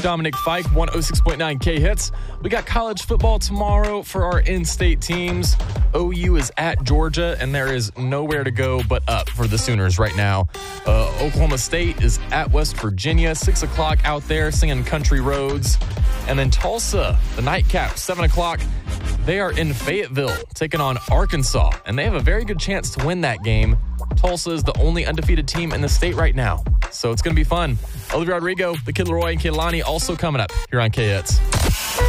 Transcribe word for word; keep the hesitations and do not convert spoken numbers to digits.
Dominic Fike, one oh six point nine K-Hits. We got college football tomorrow for our in-state teams. O U is at Georgia, and there is nowhere to go but up for the Sooners right now. Uh, Oklahoma State is at West Virginia, six o'clock out there singing Country Roads. And then Tulsa, the nightcap, seven o'clock. They are in Fayetteville taking on Arkansas, and they have a very good chance to win that game. Tulsa is the only undefeated team in the state right now, so it's going to be fun. Olivia Rodrigo, the Kid Laroi, and Kehlani also coming up here on K-Hits.